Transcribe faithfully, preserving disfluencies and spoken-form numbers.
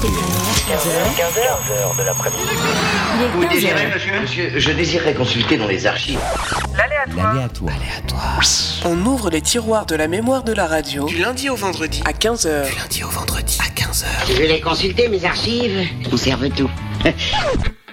quinze heures de l'après-midi. Vous désirez, monsieur Monsieur, je désirerais consulter dans les archives. L'aléatoire. L'aléatoire. Aléatoire. On ouvre les tiroirs de la mémoire de la radio du lundi au vendredi à quinze heures. Du lundi au vendredi à quinze heures. Je vais les consulter, mes archives. Conserve tout.